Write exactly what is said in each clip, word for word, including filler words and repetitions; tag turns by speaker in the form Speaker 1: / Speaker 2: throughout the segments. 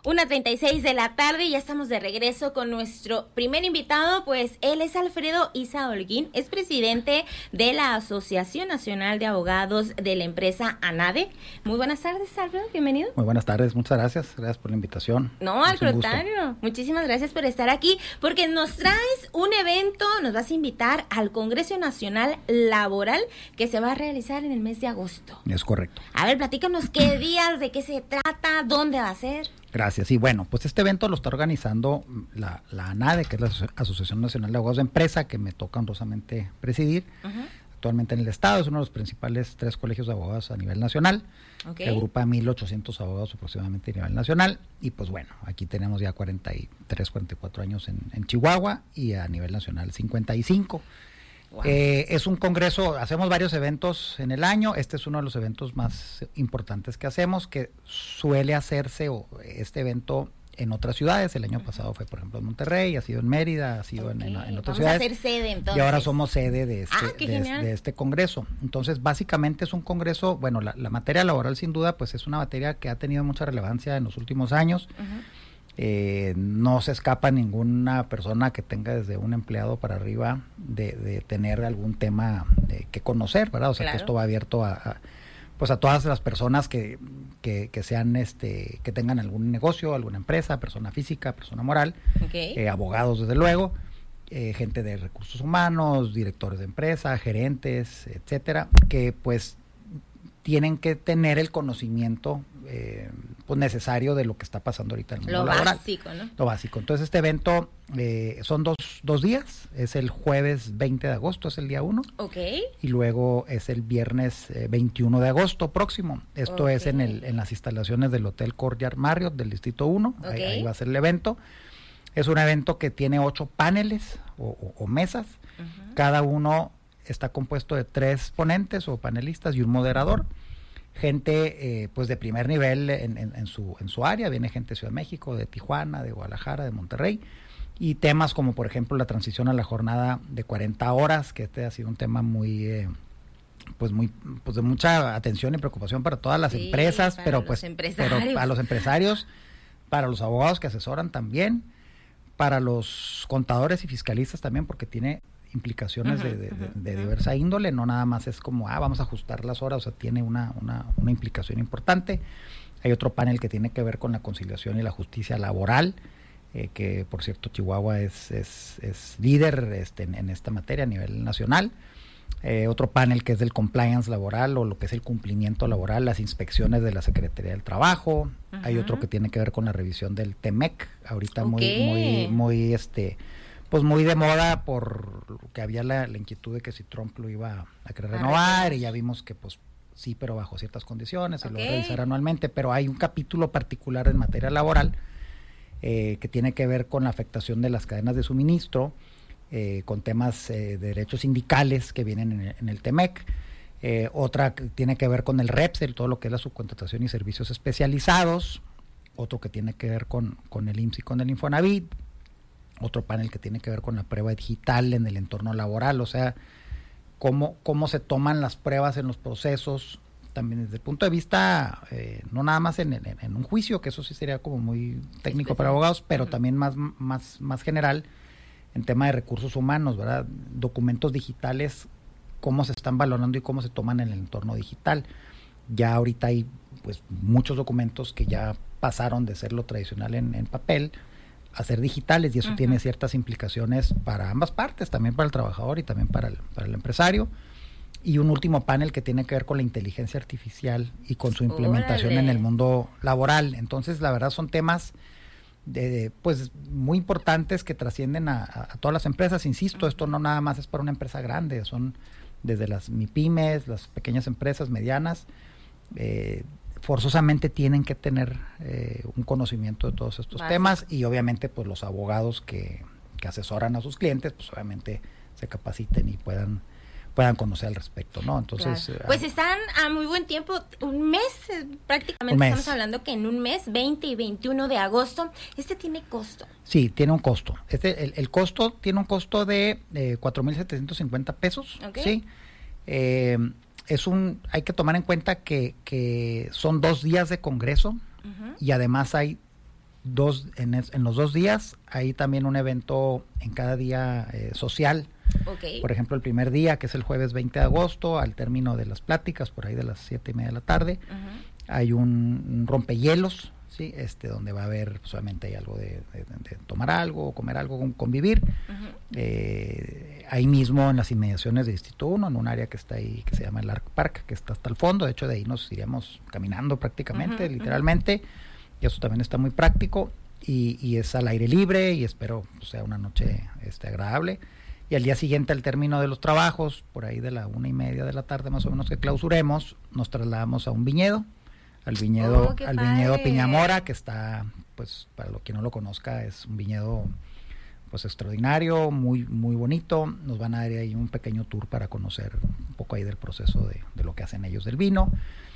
Speaker 1: una treinta y seis de la tarde y ya estamos de regreso con nuestro primer invitado, pues él es Alfredo Isa Holguín, es presidente de la Asociación Nacional de Abogados de la empresa ANADE. Muy buenas tardes, Alfredo, bienvenido.
Speaker 2: Muy buenas tardes, muchas gracias, gracias por la invitación.
Speaker 1: No, al contrario, muchísimas gracias por estar aquí, porque nos traes un evento, nos vas a invitar al Congreso Nacional Laboral que se va a realizar en el mes de agosto.
Speaker 2: Es correcto.
Speaker 1: A ver, platícanos qué días, de qué se trata, dónde va a ser.
Speaker 2: Gracias. Y bueno, pues este evento lo está organizando la, la ANADE, que es la Asociación Nacional de Abogados de Empresa, que me toca honrosamente presidir. Uh-huh. Actualmente en el estado, es uno de los principales tres colegios de abogados a nivel nacional, okay. Que agrupa mil ochocientos abogados aproximadamente a nivel nacional. Y pues bueno, aquí tenemos ya cuarenta y tres, cuarenta y cuatro años en, en Chihuahua y a nivel nacional cincuenta y cinco. Wow. Eh, es un congreso, hacemos varios eventos en el año, este es uno de los eventos más importantes que hacemos, que suele hacerse o, este evento en otras ciudades. El año uh-huh. pasado fue por ejemplo en Monterrey, ha sido en Mérida, ha sido okay. en, en, en otras
Speaker 1: Vamos
Speaker 2: ciudades.
Speaker 1: A hacer sede, entonces.
Speaker 2: Y ahora somos sede de este,
Speaker 1: ah,
Speaker 2: de,
Speaker 1: de
Speaker 2: este congreso. Entonces básicamente es un congreso, bueno, la, la materia laboral sin duda pues es una materia que ha tenido mucha relevancia en los últimos años. Uh-huh. Eh, no se escapa ninguna persona que tenga desde un empleado para arriba de, de tener algún tema de, que conocer, ¿verdad? O sea, claro. Que esto va abierto a, a pues a todas las personas que, que, que sean este, que tengan algún negocio, alguna empresa, persona física, persona moral, okay. eh, abogados desde luego, eh, gente de recursos humanos, directores de empresa, gerentes, etcétera, que pues tienen que tener el conocimiento eh, pues necesario de lo que está pasando ahorita en el mundo
Speaker 1: lo
Speaker 2: laboral.
Speaker 1: básico, ¿no?
Speaker 2: Lo básico. Entonces este evento eh, son dos, dos días, es el jueves veinte de agosto, es el día uno.
Speaker 1: Ok.
Speaker 2: Y luego es el viernes eh, veintiuno de agosto próximo. Esto okay. es en el en las instalaciones del Hotel Courtyard Marriott del Distrito uno, okay. ahí, ahí va a ser el evento. Es un evento que tiene ocho paneles o, o, o mesas, uh-huh. Cada uno está compuesto de tres ponentes o panelistas y un moderador, gente eh, pues de primer nivel en, en, en su en su área. Viene gente de Ciudad de México, de Tijuana, de Guadalajara, de Monterrey, y temas como por ejemplo la transición a la jornada de cuarenta horas, que este ha sido un tema muy eh, pues muy pues de mucha atención y preocupación para todas las sí, empresas, pero pues pero para los empresarios, para los abogados que asesoran también, para los contadores y fiscalistas también, porque tiene implicaciones uh-huh, de, de, uh-huh, de, de diversa índole, no nada más es como, ah, vamos a ajustar las horas, o sea, tiene una, una, una implicación importante. Hay otro panel que tiene que ver con la conciliación y la justicia laboral, eh, que por cierto Chihuahua es, es, es líder este, en, en esta materia a nivel nacional. Eh, otro panel que es del compliance laboral, o lo que es el cumplimiento laboral, las inspecciones de la Secretaría del Trabajo. Uh-huh. Hay otro que tiene que ver con la revisión del T M E C, ahorita okay. muy, muy, muy, este... pues muy de moda, por que había la, la inquietud de que si Trump lo iba a querer renovar, y ya vimos que pues sí, pero bajo ciertas condiciones, okay. Se lo va a revisar anualmente, pero hay un capítulo particular en materia laboral eh, que tiene que ver con la afectación de las cadenas de suministro, eh, con temas eh, de derechos sindicales que vienen en el, en el T M E C. Eh, otra que tiene que ver con el REPSEL, todo lo que es la subcontratación y servicios especializados. Otro que tiene que ver con, con el I M S S y con el Infonavit. Otro panel que tiene que ver con la prueba digital en el entorno laboral, o sea, cómo, cómo se toman las pruebas en los procesos, también desde el punto de vista, eh, no nada más en, en, en un juicio, que eso sí sería como muy técnico sí, para abogados, pero uh-huh. también más, más, más general en tema de recursos humanos, ¿verdad? Documentos digitales, cómo se están valorando y cómo se toman en el entorno digital. Ya ahorita hay pues muchos documentos que ya pasaron de ser lo tradicional en, en papel a ser digitales, y eso uh-huh. tiene ciertas implicaciones para ambas partes, también para el trabajador y también para el, para el empresario. Y un último panel que tiene que ver con la inteligencia artificial y con su implementación ¡Órale! En el mundo laboral. Entonces, la verdad son temas de, de, pues muy importantes que trascienden a, a, a todas las empresas. Insisto, uh-huh. esto no nada más es para una empresa grande, son desde las MIPYMES, las pequeñas empresas, medianas, eh, forzosamente tienen que tener eh, un conocimiento de todos estos Básico. Temas, y obviamente pues los abogados que, que asesoran a sus clientes pues obviamente se capaciten y puedan puedan conocer al respecto, ¿no? Entonces
Speaker 1: claro. Pues están a muy buen tiempo, un mes prácticamente, un mes. Estamos hablando que en un mes, veinte y veintiuno de agosto, ¿este tiene costo?
Speaker 2: Sí, tiene un costo. Este el, el costo tiene un costo de eh, cuatro mil setecientos cincuenta pesos, okay. ¿sí? Eh, es un, hay que tomar en cuenta que, que son dos días de congreso uh-huh. y además hay dos en, es, en los dos días hay también un evento en cada día eh, social.
Speaker 1: Okay.
Speaker 2: Por ejemplo, el primer día, que es el jueves veinte de agosto, al término de las pláticas, por ahí de las siete y media de la tarde, uh-huh. hay un, un rompehielos, ¿sí? Este, donde va a haber, pues, obviamente hay algo de, de, de tomar algo, comer algo, convivir. Uh-huh. Eh, ahí mismo en las inmediaciones del Distrito uno, en un área que está ahí, que se llama el Arc Park, que está hasta el fondo. De hecho, de ahí nos iríamos caminando prácticamente, uh-huh. literalmente. Y eso también está muy práctico. Y, y es al aire libre, y espero pues, sea una noche este, agradable. Y al día siguiente, al término de los trabajos, por ahí de la una y media de la tarde más o menos que clausuremos, nos trasladamos a un viñedo, al viñedo,
Speaker 1: oh,
Speaker 2: al viñedo Piñamora, que está, pues, para lo que no lo conozca, es un viñedo pues extraordinario, muy, muy bonito. Nos van a dar ahí un pequeño tour para conocer un poco ahí del proceso de, de lo que hacen ellos del vino,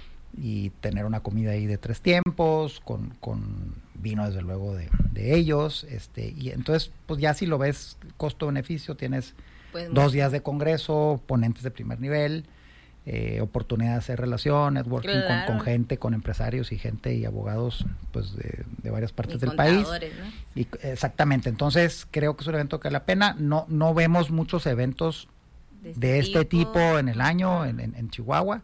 Speaker 2: y tener una comida ahí de tres tiempos, con, con vino desde luego de, de ellos, este, y entonces pues ya si lo ves costo-beneficio, tienes pues dos días de congreso, ponentes de primer nivel, eh, oportunidad de hacer relación, networking claro. con, con gente, con empresarios y gente y abogados pues de, de varias partes y del país. ¿No? Y, exactamente, entonces creo que es un evento que vale la pena. No, no vemos muchos eventos de este, de este tipo. tipo en el año en, en, en Chihuahua.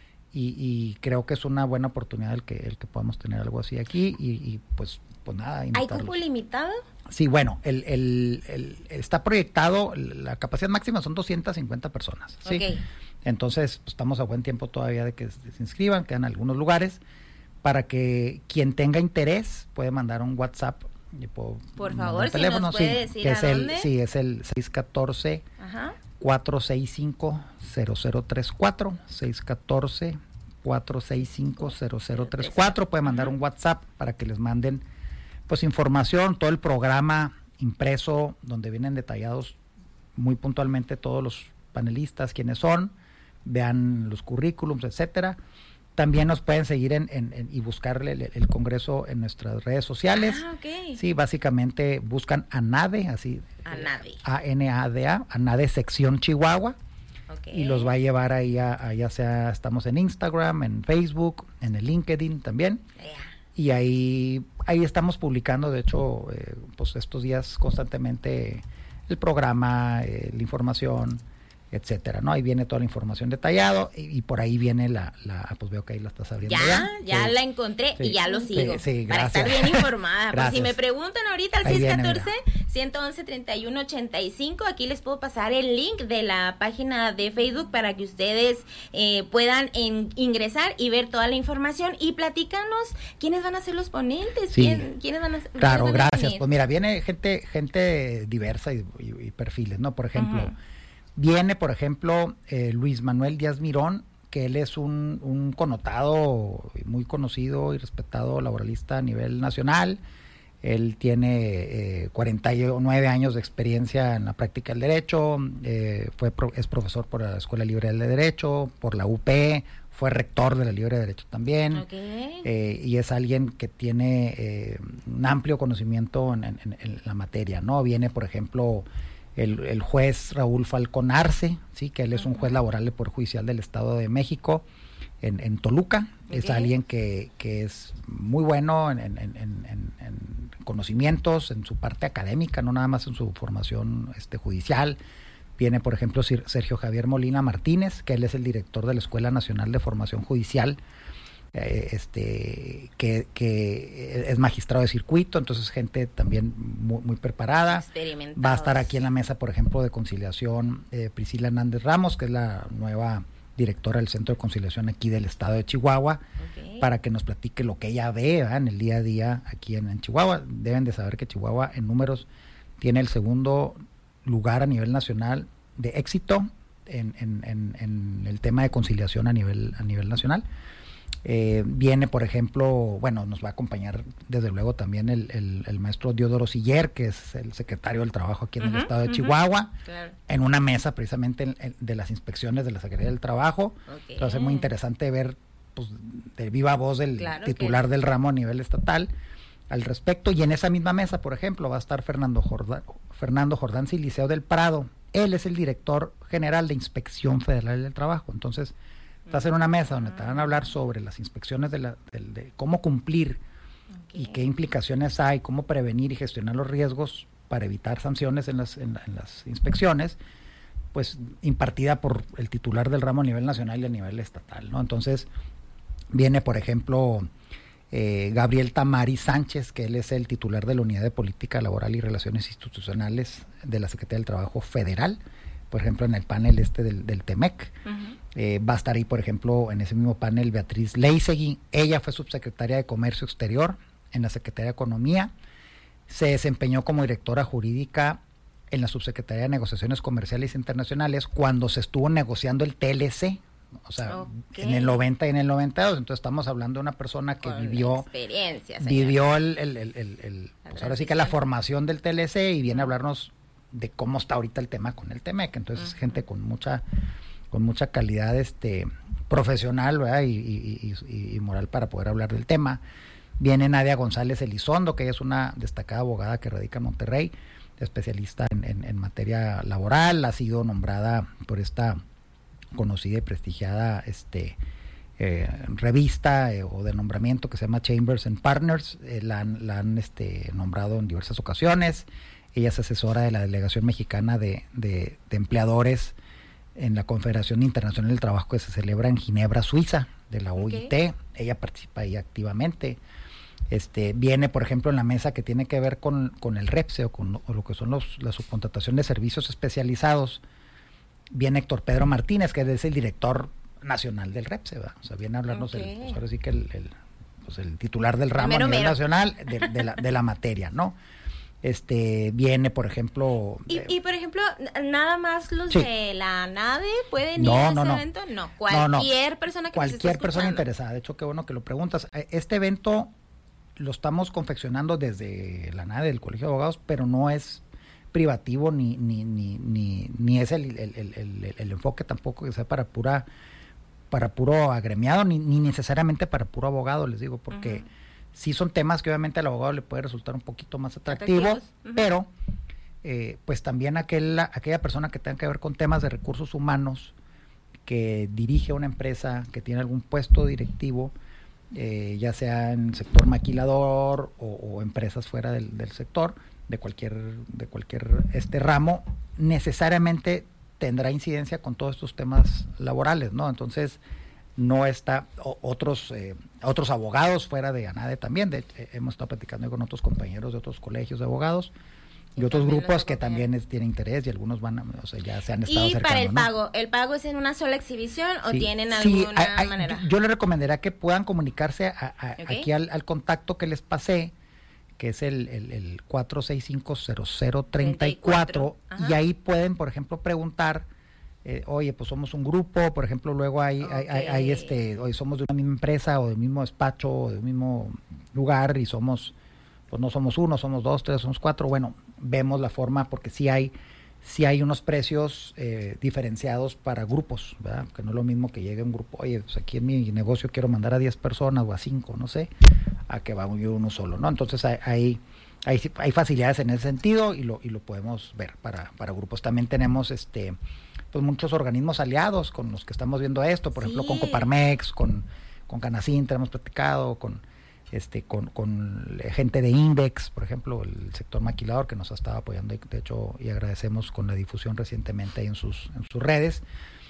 Speaker 2: Y, y creo que es una buena oportunidad el que el que podamos tener algo así aquí y, y pues pues nada.
Speaker 1: ¿Hay cupo limitado?
Speaker 2: Sí, bueno, el, el, el está proyectado, la capacidad máxima son doscientas cincuenta personas, ¿sí?
Speaker 1: Okay.
Speaker 2: Entonces pues, estamos a buen tiempo todavía de que se inscriban, quedan algunos lugares, para que quien tenga interés puede mandar un WhatsApp. Puedo
Speaker 1: Por favor, si teléfono, nos puede sí, decir
Speaker 2: que
Speaker 1: a
Speaker 2: es
Speaker 1: dónde.
Speaker 2: El, sí, es el seis uno cuatro, cuatro seis cinco, cero cero tres cuatro, seis uno cuatro, cuatro seis cinco, cero cero tres cuatro. Puede mandar un WhatsApp para que les manden pues información, todo el programa impreso, donde vienen detallados muy puntualmente todos los panelistas, quiénes son, vean los currículums, etcétera. También nos pueden seguir en, en, en y buscarle el, el congreso en nuestras redes sociales.
Speaker 1: Ah, okay.
Speaker 2: Sí, básicamente buscan ANADE, así.
Speaker 1: ANADE.
Speaker 2: A N A D A, ANADE sección Chihuahua.
Speaker 1: Okay.
Speaker 2: Y los va a llevar ahí a, a, ya sea, estamos en Instagram, en Facebook, en el LinkedIn también.
Speaker 1: Yeah.
Speaker 2: Y ahí, ahí estamos publicando, de hecho, eh, pues estos días constantemente el programa, eh, la información, etcétera, ¿no? Ahí viene toda la información detallado y, y por ahí viene la, la, pues veo que ahí la estás abriendo.
Speaker 1: Ya,
Speaker 2: ya,
Speaker 1: ya
Speaker 2: sí.
Speaker 1: la encontré sí. y ya lo sigo.
Speaker 2: Sí, sí,
Speaker 1: para estar bien informada. Por si me preguntan ahorita al seis uno cuatro, uno uno uno, treinta y uno ochenta y cinco, aquí les puedo pasar el link de la página de Facebook para que ustedes eh, puedan en, ingresar y ver toda la información y platícanos quiénes van a ser los ponentes,
Speaker 2: sí.
Speaker 1: ¿Quién, quiénes van a ser.
Speaker 2: Claro,
Speaker 1: van
Speaker 2: gracias. A pues mira, viene gente, gente diversa y, y, y perfiles, ¿no? Por ejemplo, uh-huh. Viene, por ejemplo, eh, Luis Manuel Díaz Mirón, que él es un, un connotado, muy conocido y respetado laboralista a nivel nacional. Él tiene eh, cuarenta y nueve años de experiencia en la práctica del derecho, eh, fue pro, es profesor por la Escuela Libre de Derecho, por la U P, fue rector de la Libre de Derecho también,
Speaker 1: okay.
Speaker 2: eh, y es alguien que tiene eh, un amplio conocimiento en, en, en la materia, ¿no? Viene, por ejemplo, El, el juez Raúl Falcón Arce, sí, que él es un juez laboral del Poder Judicial del Estado de México en, en Toluca. Okay. Es alguien que, que es muy bueno en, en, en, en, en conocimientos, en su parte académica, no nada más en su formación este, judicial. Viene, por ejemplo, Sergio Javier Molina Martínez, que él es el director de la Escuela Nacional de Formación Judicial, eh, este que, que es magistrado de circuito, entonces gente también muy, muy preparada. Va a estar aquí en la mesa, por ejemplo, de conciliación eh, Priscila Hernández Ramos, que es la nueva directora del Centro de Conciliación aquí del estado de Chihuahua, okay. para que nos platique lo que ella ve, ¿verdad?, en el día a día aquí en, en Chihuahua. Deben de saber que Chihuahua en números tiene el segundo lugar a nivel nacional de éxito en, en, en, en el tema de conciliación a nivel, a nivel nacional. Eh, viene, por ejemplo, bueno, nos va a acompañar desde luego también el, el, el maestro Diodoro Siller, que es el secretario del Trabajo aquí en uh-huh, el estado de uh-huh. Chihuahua, claro. en una mesa precisamente en, en, de las inspecciones de la Secretaría del Trabajo. Okay. Entonces es muy interesante ver pues, de viva voz del claro titular que... del ramo a nivel estatal al respecto. Y en esa misma mesa, por ejemplo, va a estar Fernando Jordán, Fernando Jordán Siliceo del Prado. Él es el director general de Inspección Federal del Trabajo. Entonces estás en una mesa donde te van a hablar sobre las inspecciones de, la, de, de cómo cumplir y qué implicaciones hay, cómo prevenir y gestionar los riesgos para evitar sanciones en las, en, en las inspecciones, pues impartida por el titular del ramo a nivel nacional y a nivel estatal, ¿no? Entonces viene, por ejemplo, eh, Gabriel Tamari Sánchez, que él es el titular de la Unidad de Política Laboral y Relaciones Institucionales de la Secretaría del Trabajo Federal, por ejemplo, en el panel este del, del T M E C. Uh-huh. Eh, va a estar ahí, por ejemplo, en ese mismo panel Beatriz Leisegui. Ella fue subsecretaria de Comercio Exterior en la Secretaría de Economía. Se desempeñó como directora jurídica en la Subsecretaría de Negociaciones Comerciales Internacionales cuando se estuvo negociando el T L C, o sea, okay. en el noventa y en el noventa y dos. Entonces estamos hablando de una persona que
Speaker 1: Con
Speaker 2: vivió
Speaker 1: experiencia,
Speaker 2: vivió el, el, el, el, el pues ahora sí que la formación del T L C y viene a hablarnos de cómo está ahorita el tema con el T M E C. Entonces, uh-huh. gente con mucha con mucha calidad este profesional, ¿verdad? Y, y, y, y moral para poder hablar del tema. Viene Nadia González Elizondo, que ella es una destacada abogada que radica en Monterrey, especialista en, en, en materia laboral, ha sido nombrada por esta conocida y prestigiada este eh, revista eh, o de nombramiento que se llama Chambers and Partners, eh, la han, la han este, nombrado en diversas ocasiones. Ella es asesora de la Delegación Mexicana de, de, de Empleadores en la Confederación Internacional del Trabajo que se celebra en Ginebra, Suiza, de la O I T. Okay. Ella participa ahí activamente. Este, viene, por ejemplo, en la mesa que tiene que ver con, con el REPSE o con o lo que son los, la subcontratación de servicios especializados. Viene Héctor Pedro Martínez, que es el director nacional del REPSE, ¿verdad? O sea, viene a hablarnos, okay. el, pues ahora sí que el, el, pues el titular del ramo mero, a nivel mero. nacional de, de, la, de la materia, ¿no? Este, viene, por ejemplo...
Speaker 1: Y,
Speaker 2: eh,
Speaker 1: y por ejemplo, nada más los
Speaker 2: sí.
Speaker 1: de la NADE pueden
Speaker 2: no,
Speaker 1: ir a
Speaker 2: no,
Speaker 1: ese
Speaker 2: no.
Speaker 1: evento, no, cualquier no, no. persona que
Speaker 2: cualquier persona interesada, de hecho, qué bueno que lo preguntas. Este evento lo estamos confeccionando desde la NADE, del Colegio de Abogados, pero no es privativo ni ni ni ni, ni es el, el, el, el, el enfoque tampoco que sea para pura para puro agremiado, ni, ni necesariamente para puro abogado, les digo, porque uh-huh. sí son temas que obviamente al abogado le puede resultar un poquito más atractivos, uh-huh. pero eh, pues también aquel, aquella persona que tenga que ver con temas de recursos humanos, que dirige una empresa, que tiene algún puesto directivo, eh, ya sea en el sector maquilador o, o empresas fuera del, del sector, de cualquier, de cualquier este ramo, necesariamente tendrá incidencia con todos estos temas laborales, ¿no? Entonces, no está, o, otros eh, otros abogados fuera de ANADE también, de, eh, hemos estado platicando con otros compañeros de otros colegios de abogados y, y otros grupos que también es, tienen interés y algunos van a, o sea, ya se han estado acercando.
Speaker 1: ¿Y para el
Speaker 2: ¿no?
Speaker 1: pago? ¿El pago es en una sola exhibición o
Speaker 2: sí,
Speaker 1: tienen
Speaker 2: sí,
Speaker 1: alguna
Speaker 2: hay,
Speaker 1: manera?
Speaker 2: Yo, yo les recomendaría que puedan comunicarse a, a, okay. aquí al, al contacto que les pasé, que es el, el, el cuatro seis cinco cero cero tres cuatro, y ahí pueden, por ejemplo, preguntar, eh, oye, pues somos un grupo, por ejemplo, luego hay, okay. hay, hay, hay este, oye, somos de una misma empresa o del mismo despacho o del mismo lugar y somos, pues no somos uno, somos dos, tres, somos cuatro, bueno, vemos la forma porque sí hay, sí hay unos precios eh, diferenciados para grupos, ¿verdad? Que no es lo mismo que llegue un grupo, oye, pues aquí en mi negocio quiero mandar a diez personas o a cinco, no sé, a que va uno solo, ¿no? Entonces hay, hay, hay, hay facilidades en ese sentido y lo, y lo podemos ver para, para grupos. También tenemos este pues muchos organismos aliados con los que estamos viendo esto, por sí. ejemplo con Coparmex, con, con Canacintra hemos platicado, con este con, con gente de Index, por ejemplo, el sector maquilador que nos ha estado apoyando, de hecho, y agradecemos con la difusión recientemente ahí en sus, en sus redes.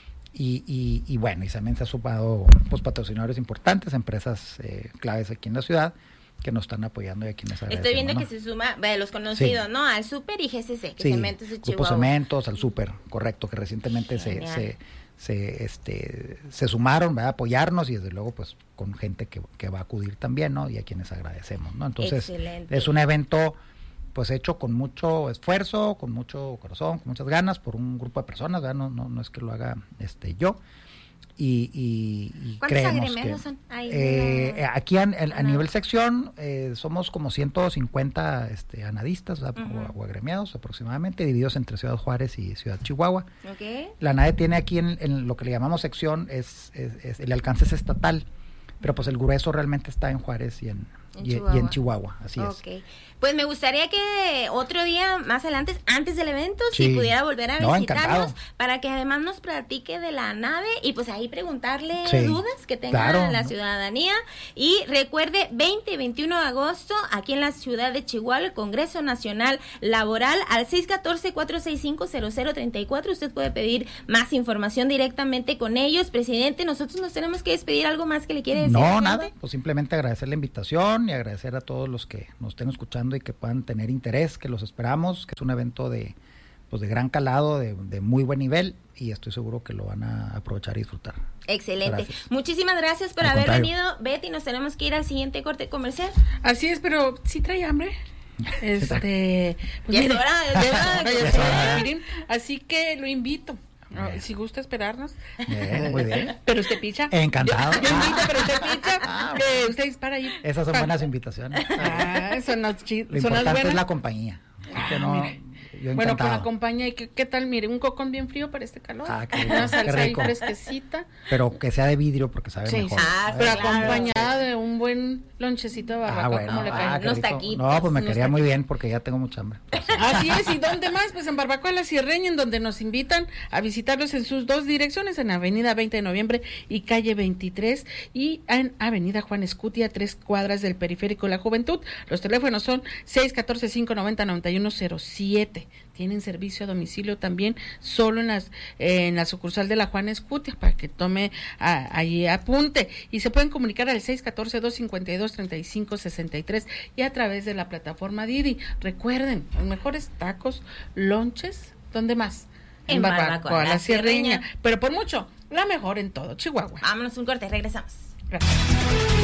Speaker 2: Y, y, y bueno, y también se ha sumado pues, patrocinadores importantes, empresas eh, claves aquí en la ciudad que nos están apoyando y a quienes agradecemos.
Speaker 1: Estoy viendo
Speaker 2: ¿no?
Speaker 1: que se suma, de los conocidos, sí. ¿no? Al Super y G C C, que
Speaker 2: sí,
Speaker 1: Cementos de
Speaker 2: Grupo
Speaker 1: Chihuahua.
Speaker 2: Cementos, al Super, correcto, que recientemente se, se, se, este, se sumaron, ¿verdad? A apoyarnos y desde luego pues con gente que, que va a acudir también, ¿no? Y a quienes agradecemos, ¿no? Entonces, excelente. Es un evento pues hecho con mucho esfuerzo, con mucho corazón, con muchas ganas por un grupo de personas, ¿verdad? No, no, no es que lo haga este yo. Y, y, y creemos que
Speaker 1: son? Ahí
Speaker 2: eh, aquí a, a, a nivel sección eh, somos como ciento cincuenta este, anadistas, ¿verdad? Uh-huh. o, o agremiados aproximadamente, divididos entre Ciudad Juárez y Ciudad Chihuahua.
Speaker 1: Okay.
Speaker 2: La ANADE tiene aquí en, en lo que le llamamos sección, es, es, es el alcance es estatal, pero pues el grueso realmente está en Juárez y en, en y, y en Chihuahua, así okay. es.
Speaker 1: Pues me gustaría que otro día más adelante, antes del evento, sí. si pudiera volver a no, visitarnos, encantado. Para que además nos platique de la nave y pues ahí preguntarle sí, dudas que tenga claro. la ciudadanía. Y recuerde, veinte y veintiuno de agosto, aquí en la ciudad de Chihuahua, el Congreso Nacional Laboral, al seis uno cuatro, cuatro seis cinco, cero cero tres cuatro. Usted puede pedir más información directamente con ellos. Presidente, nosotros nos tenemos que despedir. ¿Algo más que le quiere decir?
Speaker 2: No, nada, pues simplemente agradecer la invitación y agradecer a todos los que nos estén escuchando y que puedan tener interés, que los esperamos, que es un evento de pues de gran calado, de, de muy buen nivel, y estoy seguro que lo van a aprovechar y disfrutar.
Speaker 1: Excelente. Gracias. Muchísimas gracias por al haber contrario. venido, Betty. Nos tenemos que ir al siguiente corte comercial.
Speaker 3: Así es, pero sí trae hambre. Este, pues
Speaker 1: ya mire, es hora,
Speaker 3: ya es hora, ya es hora. Así que lo invito. No, si gusta esperarnos.
Speaker 2: Bien, muy bien.
Speaker 3: Pero usted picha.
Speaker 2: Encantado.
Speaker 3: Yo, yo invito, pero usted picha. Ah, eh, usted dispara ahí.
Speaker 2: Esas son buenas invitaciones.
Speaker 3: Ah, son las chidas.
Speaker 2: Lo importante es la compañía.
Speaker 3: Ah, no, yo bueno, con la compañía, ¿y qué, qué tal? Mire, un cocón bien frío para este calor.
Speaker 2: Ah, qué
Speaker 3: Una salsa
Speaker 2: qué
Speaker 3: ahí fresquecita.
Speaker 2: Pero que sea de vidrio porque sabe
Speaker 3: sí,
Speaker 2: mejor.
Speaker 3: Ah, pero claro, acompañada sí. de un buen lonchecito de barbacoa.
Speaker 2: Ah, bueno,
Speaker 3: ¿cómo le
Speaker 2: ah,
Speaker 3: cae?
Speaker 1: Unos taquitos.
Speaker 2: No, pues me quedaría muy bien porque ya tengo mucha hambre.
Speaker 3: Así es, ¿y dónde más? Pues en Barbacoa La Sierreña, en donde nos invitan a visitarlos en sus dos direcciones, en Avenida veinte de noviembre y Calle veintitrés, y en Avenida Juan Escutia, tres cuadras del Periférico de la Juventud. Los teléfonos son seis uno cuatro, cinco nueve cero, nueve uno cero siete. Tienen servicio a domicilio también, solo en las eh, en la sucursal de la Juan Escutia, para que tome a, ahí apunte. Y se pueden comunicar al seis uno cuatro, dos cinco dos, tres cinco seis tres y a través de la plataforma Didi. Recuerden, los mejores tacos, lonches, ¿dónde más?
Speaker 1: En, en Barbacoa, Barbacoa,
Speaker 3: La Sierreña. Pero por mucho, la mejor en todo Chihuahua.
Speaker 1: Vámonos un corte, regresamos.
Speaker 3: Gracias.